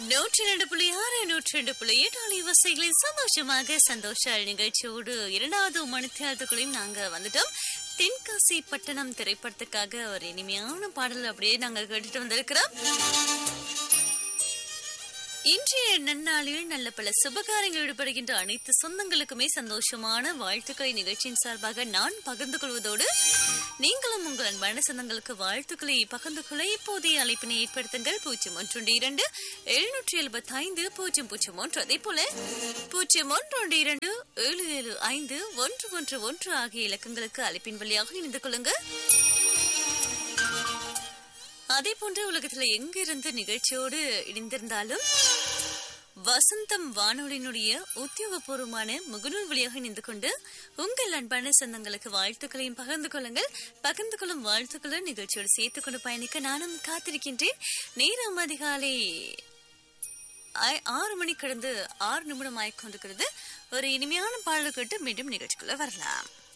102.6 102.8 அலைவரிசைகளில் சந்தோஷமாக சந்தோஷ நிகழ்ச்சியோடு இரண்டாவது மணித்தியாலத்துக்குள்ளையும் நாங்க வந்துட்டோம். தென்காசி பட்டணம் திரைப்படத்துக்காக ஒரு இனிமையான பாடல் அப்படியே நாங்க கேட்டுட்டு வந்திருக்கிறோம். இன்றைய நன்னாளில் நல்ல பல சுபகாரங்கள் ஈடுபடுகின்ற அனைத்து சொந்தங்களுக்குமே சந்தோஷமான வாழ்த்துக்களை நிகழ்ச்சியின் சார்பாக நான் பகிர்ந்து கொள்வதோடு நீங்களும் உங்கள் அன்பான சொந்தங்களுக்கு வாழ்த்துக்களை பகிர்ந்து கொள்ள இப்போதைய அழைப்பினை ஏற்படுத்துங்கள். 012 775 001 அதே போல 012 775 111 ஆகிய இலக்கங்களுக்கு அழைப்பின் வழியாக இணைந்து கொள்ளுங்க. அதே போன்ற உலகத்துல எங்கிருந்து நிகழ்ச்சியோடு இணைந்திருந்தாலும் வசந்தம் வானொலியினுடைய உத்தியோகபூர்வமான முகநூல் வழியாக இணைந்து கொண்டு உங்கள் அன்பான சொந்தங்களுக்கு வாழ்த்துக்களையும் பகிர்ந்து கொள்ளுங்கள். பகிர்ந்து கொள்ளும் வாழ்த்துக்களை நிகழ்ச்சியோடு சேர்த்துக் கொண்டு பயணிக்க நானும் காத்திருக்கின்றேன். நேரம் அதிகாலை 6 மணி கடந்து 6 நிமிடம் ஆகிக்கொண்டிருக்கிறது. ஒரு இனிமையான பாடல் கேட்டு மீண்டும் நிகழ்ச்சிக்குள்ள வரலாம்.